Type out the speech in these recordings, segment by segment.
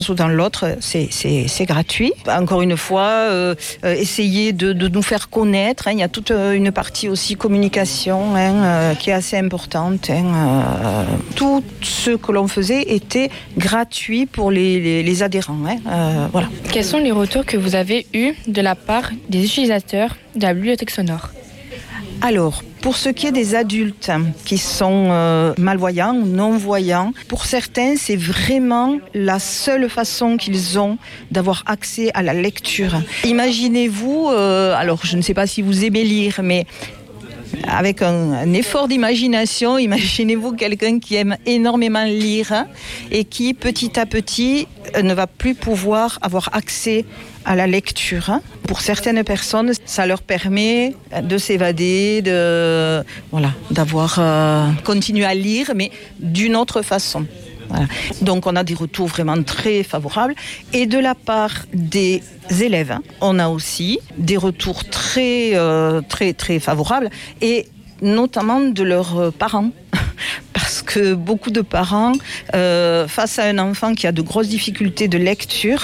ou dans l'autre, c'est gratuit. Encore une fois, essayer de nous faire connaître. Il y a toute une partie aussi communication qui est assez importante. Tout ce que l'on faisait était gratuit pour les adhérents. Voilà. Quels sont les retours que vous avez eus de la part des utilisateurs de la bibliothèque sonore ? Alors, pour ce qui est des adultes qui sont malvoyants ou non-voyants, pour certains, c'est vraiment la seule façon qu'ils ont d'avoir accès à la lecture. Imaginez-vous, alors je ne sais pas si vous aimez lire, mais avec un effort d'imagination, imaginez-vous quelqu'un qui aime énormément lire et qui, petit à petit, ne va plus pouvoir avoir accès à la lecture. Pour certaines personnes, ça leur permet de s'évader, continuer à lire, mais d'une autre façon. Voilà. Donc on a des retours vraiment très favorables. Et de la part des élèves, on a aussi des retours très favorables, et notamment de leurs parents. Parce que beaucoup de parents, face à un enfant qui a de grosses difficultés de lecture,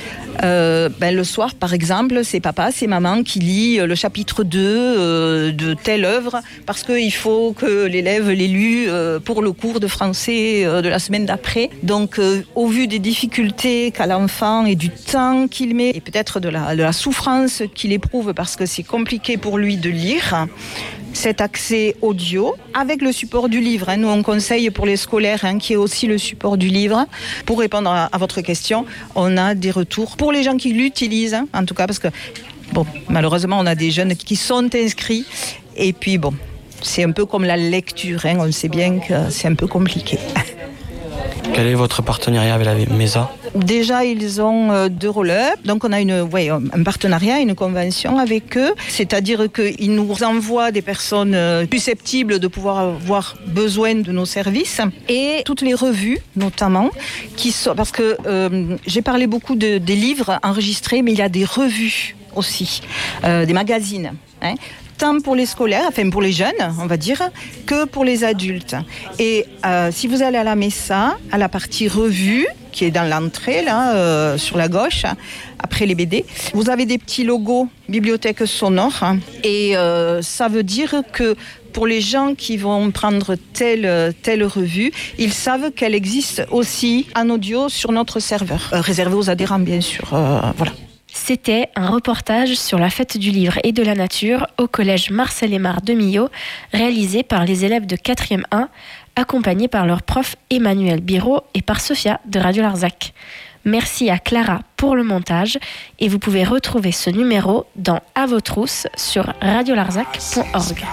le soir, par exemple, c'est papa, c'est maman qui lit le chapitre 2 de telle œuvre parce qu'il faut que l'élève l'ait lu pour le cours de français de la semaine d'après. Donc, au vu des difficultés qu'a l'enfant et du temps qu'il met, et peut-être de la souffrance qu'il éprouve parce que c'est compliqué pour lui de lire, cet accès audio avec le support du livre. Nous, on conseille pour les scolaires qui est aussi le support du livre. Pour répondre à votre question, on a des retours pour les gens qui l'utilisent, en tout cas, parce que malheureusement, on a des jeunes qui sont inscrits. Et puis, c'est un peu comme la lecture. On sait bien que c'est un peu compliqué. Quel est votre partenariat avec la MESA ? Déjà, ils ont 2 roll-up. Donc, on a un partenariat, une convention avec eux. C'est-à-dire qu'ils nous envoient des personnes susceptibles de pouvoir avoir besoin de nos services. Et toutes les revues, notamment, parce que j'ai parlé beaucoup des livres enregistrés, mais il y a des revues aussi, des magazines. Tant pour les scolaires, pour les jeunes, on va dire, que pour les adultes. Et si vous allez à la MESA, à la partie revue, qui est dans l'entrée, là, sur la gauche, après les BD, vous avez des petits logos bibliothèque sonore. Et ça veut dire que pour les gens qui vont prendre telle revue, ils savent qu'elle existe aussi en audio sur notre serveur, réservé aux adhérents, bien sûr. Voilà. C'était un reportage sur la fête du livre et de la nature au collège Marcel Aymar de Millau, réalisé par les élèves de 4e 1, accompagnés par leur prof Emmanuel Biro et par Sophia de Radio Larzac. Merci à Clara pour le montage et vous pouvez retrouver ce numéro dans À vos trousses sur radiolarzac.org.